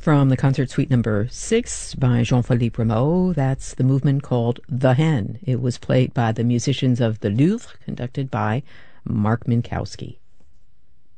From the concert suite number 6 by Jean-Philippe Rameau, that's the movement called The Hen. It was played by the musicians of the Louvre, conducted by Mark Minkowski.